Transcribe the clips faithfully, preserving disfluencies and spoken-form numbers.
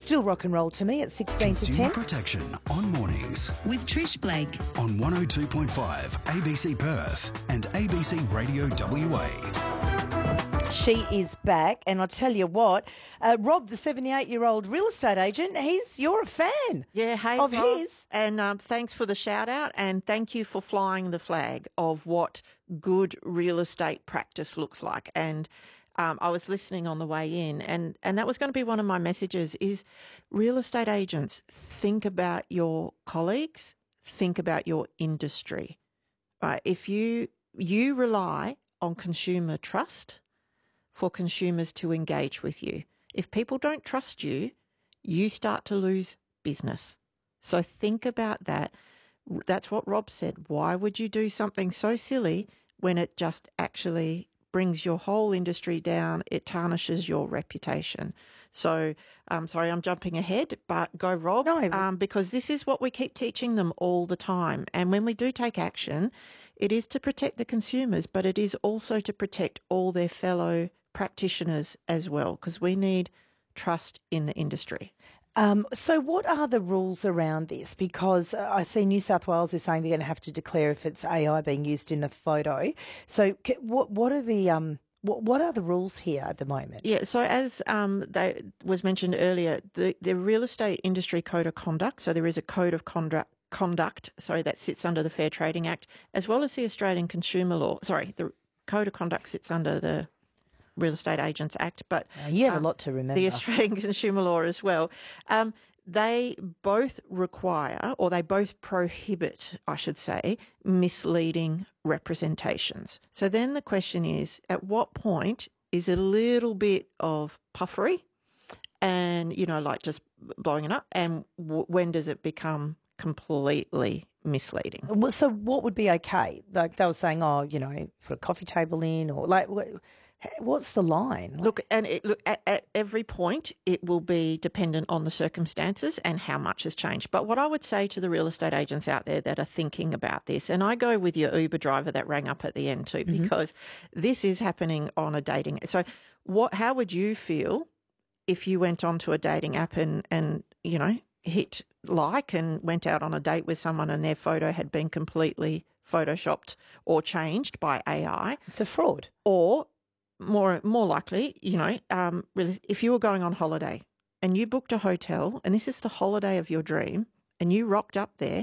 Still rock and roll to me at sixteen to Consumer ten. Protection on mornings With Trish Blake. on one oh two point five A B C Perth and A B C Radio W A. She is back, and I'll tell you what, uh, Rob, the seventy-eight-year-old real estate agent, he's you're a fan Yeah, hey, of Rob, his. and um, thanks for the shout out, and thank you for flying the flag of what good real estate practice looks like. And um, I was listening on the way in, and and that was going to be one of my messages: is real estate agents, think about your colleagues, think about your industry. Right? If you you rely on consumer trust for consumers to engage with you. If people don't trust you, you start to lose business. So think about that. That's what Rob said. Why would you do something so silly when it just actually brings your whole industry down? It tarnishes your reputation. So, um, sorry, I'm jumping ahead, but go, Rob, No. um, because this is what we keep teaching them all the time. And when we do take action, it is to protect the consumers, but it is also to protect all their fellow practitioners as well, because we need trust in the industry. Um, so what are the rules around this? Because uh, I see New South Wales is saying they're going to have to declare if it's A I being used in the photo. So c- what what are the um what, what are the rules here at the moment? Yeah, so as um, they, was mentioned earlier, the, the Real Estate Industry Code of Conduct, so there is a code of conduct, conduct, sorry, that sits under the Fair Trading Act, as well as the Australian Consumer Law. Sorry, the Code of Conduct sits under the Real Estate Agents Act, but Uh, you have um, a lot to remember. the Australian Consumer Law as well. Um, they both require, or they both prohibit, I should say, misleading representations. So then the question is, at what point is a little bit of puffery and, you know, like just blowing it up, and w- when does it become completely misleading? Well, so what would be okay? Like they were saying, oh, you know, put a coffee table in, or like, wh- what's the line? Look, and it, look at, at every point, it will be dependent on the circumstances and how much has changed. But what I would say to the real estate agents out there that are thinking about this, and I go with your Uber driver that rang up at the end too, Mm-hmm. because this is happening on a dating. So, what? How would you feel if you went onto a dating app and and you know hit like and went out on a date with someone and their photo had been completely photoshopped or changed by A I, It's a fraud. or more more likely, you know, um, really, if you were going on holiday and you booked a hotel and this is the holiday of your dream and you rocked up there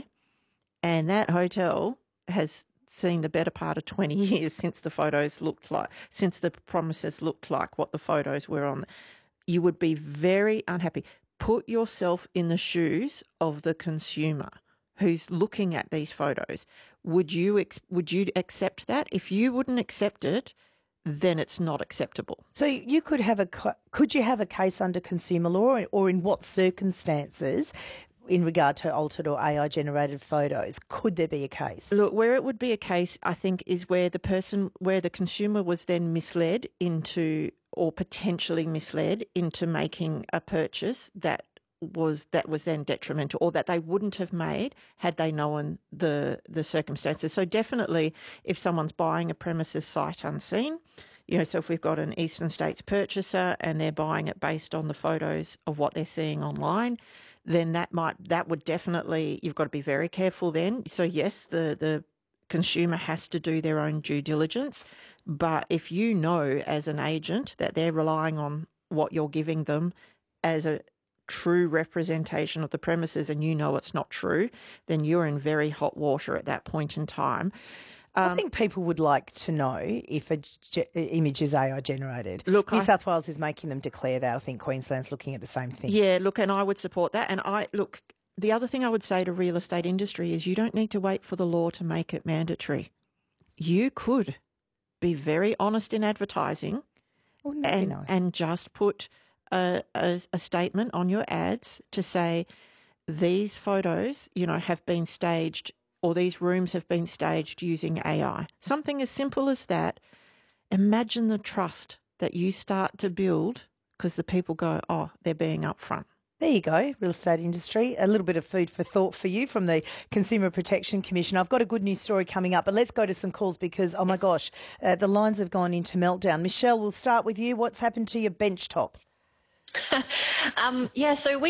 and that hotel has seen the better part of twenty years since the photos looked like, since the promises looked like what the photos were on, you would be very unhappy. Put yourself in the shoes of the consumer who's looking at these photos. Would you ex- would you accept that? If you wouldn't accept it, then it's not acceptable. So you could have a cl- could you have a case under consumer law, or in what circumstances, in regard to altered or A I generated photos, could there be a case? Look, where it would be a case, I think, is where the person, where the consumer was then misled into, or potentially misled into making a purchase that was that was then detrimental, or that they wouldn't have made had they known the the circumstances. So definitely, if someone's buying a premises sight unseen, you know, so if we've got an Eastern States purchaser and they're buying it based on the photos of what they're seeing online, then that might that would definitely, you've got to be very careful then. So yes, the the consumer has to do their own due diligence, but if you know as an agent that they're relying on what you're giving them as a true representation of the premises and you know it's not true, then you're in very hot water at that point in time. Um, I think people would like to know if a ge- image is A I generated. Look, New I- South Wales is making them declare that. I think Queensland's looking at the same thing. Yeah, look, and I would support that. And I look, the other thing I would say to real estate industry is you don't need to wait for the law to make it mandatory. You could be very honest in advertising Wouldn't that be and nice? and just put a, a, a statement on your ads to say these photos, you know, have been staged, or these rooms have been staged using A I. Something as simple as that. Imagine the trust that you start to build because the people go, oh, they're being upfront. There you go, real estate industry. A little bit of food for thought for you from the Consumer Protection Commission. I've got a good news story coming up, but let's go to some calls because, oh my gosh, uh, the lines have gone into meltdown. Michelle, we'll start with you. What's happened to your bench top? um, yeah, so we